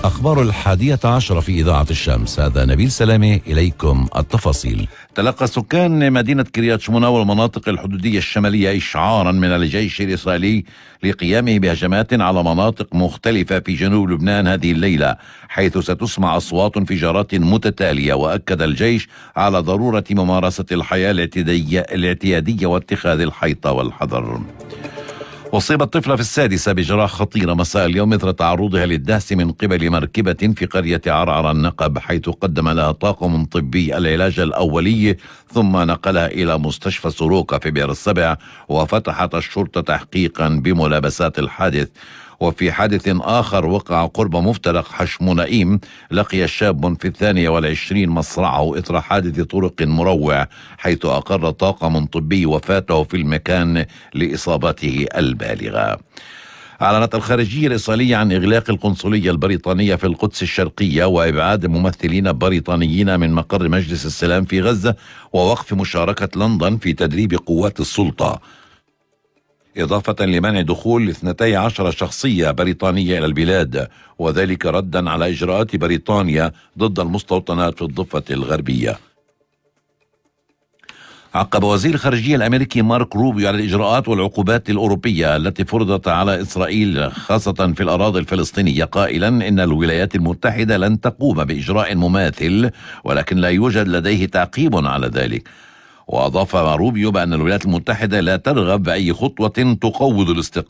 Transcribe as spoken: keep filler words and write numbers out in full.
أخبار الحادية عشر في إذاعة الشمس. هذا نبيل سلامة، إليكم التفاصيل. تلقى سكان مدينة كريات شمونة والمناطق الحدودية الشمالية إشعارا من الجيش الإسرائيلي لقيامه بهجمات على مناطق مختلفة في جنوب لبنان هذه الليلة، حيث ستسمع أصوات انفجارات متتالية. وأكد الجيش على ضرورة ممارسة الحياة الاعتيادية, الاعتيادية واتخاذ الحيطة والحذر. أصيبت طفلة في السادسة بجراح خطيرة مساء اليوم إثر تعرضها للدهس من قبل مركبة في قرية عرعر النقب، حيث قدم لها طاقم طبي العلاج الأولي ثم نقلها إلى مستشفى سروقة في بئر السبع، وفتحت الشرطة تحقيقا بملابسات الحادث. وفي حادث آخر وقع قرب مفترق حشمونائيم، لقي شاب في الثانية والعشرين مصرعه إثر حادث طرق مروع، حيث أقر طاقم طبي وفاته في المكان لإصابته البالغة. أعلنت الخارجية الإسرائيلية عن إغلاق القنصلية البريطانية في القدس الشرقية وإبعاد ممثلين بريطانيين من مقر مجلس السلام في غزة، ووقف مشاركة لندن في تدريب قوات السلطة، إضافة لمنع دخول اثنتي عشر شخصية بريطانية إلى البلاد، وذلك ردا على إجراءات بريطانيا ضد المستوطنات في الضفة الغربية. عقب وزير الخارجية الأمريكي مارك روبيو على الإجراءات والعقوبات الأوروبية التي فرضت على إسرائيل خاصة في الأراضي الفلسطينية، قائلا إن الولايات المتحدة لن تقوم بإجراء مماثل، ولكن لا يوجد لديه تعقيب على ذلك. وأضاف روبيو بأن الولايات المتحدة لا ترغب بأي خطوة تقوض الاستقرار